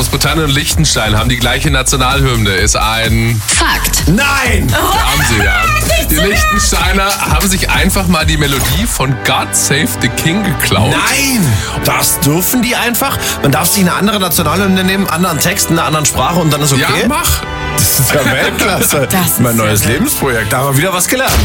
Großbritannien und Liechtenstein haben die gleiche Nationalhymne, ist ein Fakt. Nein! Haben sie, ja. Die Liechtensteiner haben sich einfach mal die Melodie von God Save the King geklaut. Nein! Das dürfen die einfach? Man darf sich eine andere Nationalhymne nehmen, anderen Text, in einer anderen Sprache und dann ist okay? Ja, mach. Das ist ja Weltklasse. Das ist mein ja neues wild. Lebensprojekt. Da haben wir wieder was gelernt.